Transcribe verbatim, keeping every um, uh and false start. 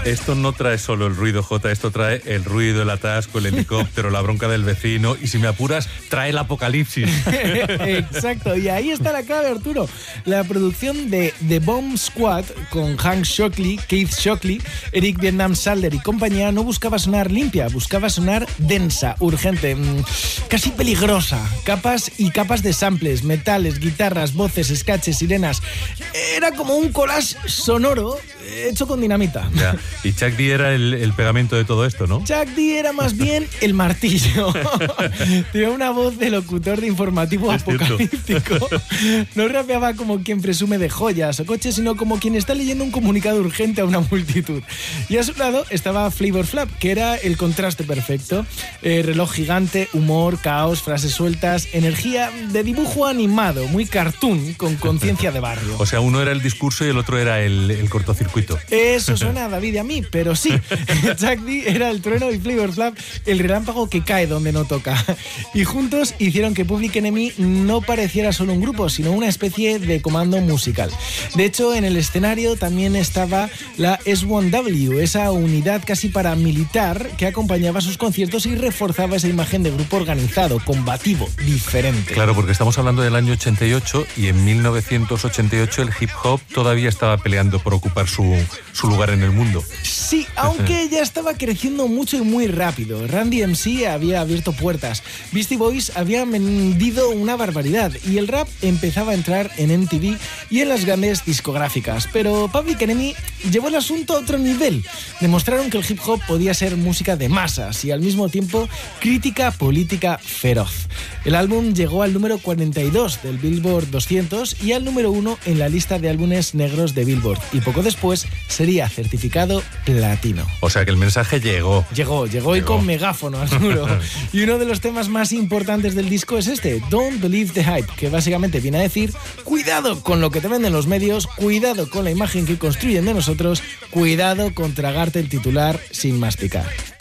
Esto no trae solo el ruido, Jota, esto trae el ruido, el atasco, el helicóptero, la bronca del vecino y, si me apuras, trae el apocalipsis. Exacto, y ahí está la clave, Arturo. La producción de The Bomb Squad con Hank Shocklee, Keith Shocklee, Eric Vietnam Salder y compañía no buscaba sonar limpia, buscaba sonar densa, urgente, casi peligrosa. Capas y capas de samples, metales, guitarras, voces, scratches, sirenas. Era como un collage sonoro hecho con dinamita. Ya. Y Chuck D era el, el pegamento de todo esto, ¿no? Chuck D era más bien el martillo. Tenía una voz de locutor de informativo es apocalíptico. No rapeaba como quien presume de joyas o coches, sino como quien está leyendo un comunicado urgente a una multitud. Y a su lado estaba Flavor Flav, que era el contraste perfecto. Eh, reloj gigante, humor, caos, frases sueltas, energía de dibujo animado, muy cartoon, con conciencia de barrio. O sea, uno era el discurso y el otro era el, el cortocircuito. Eso suena a David y a mí, pero sí, Chuck D era el trueno y Flavor Flav el relámpago que cae donde no toca. Y juntos hicieron que Public Enemy no pareciera solo un grupo, sino una especie de comando musical. De hecho, en el escenario también estaba la ese uno doble u, esa unidad casi paramilitar que acompañaba sus conciertos y reforzaba esa imagen de grupo organizado, combativo, diferente. Claro, porque estamos hablando del año ochenta y ocho y en mil novecientos ochenta y ocho el hip hop todavía estaba peleando por ocupar su, su lugar en el mundo. Sí, aunque ya estaba creciendo mucho y muy rápido. Randy M C había abierto puertas, Beastie Boys había vendido una barbaridad y el rap empezaba a entrar en M T V y en las grandes discográficas. Pero Public Enemy llevó el asunto a otro nivel. Demostraron que el hip hop podía ser música de masas y al mismo tiempo crítica política feroz. El álbum llegó al número cuarenta y dos del Billboard doscientos y al número uno en la lista de álbumes negros de Billboard. Y poco después sería certificado platino. O sea que el mensaje llegó. Llegó, llegó, llegó. Y con megáfono, Arturo. Y uno de los temas más importantes del disco es este, Don't Believe the Hype, que básicamente viene a decir, cuidado con lo que te venden los medios, cuidado con la imagen que construyen de nosotros, cuidado con tragarte el titular sin masticar.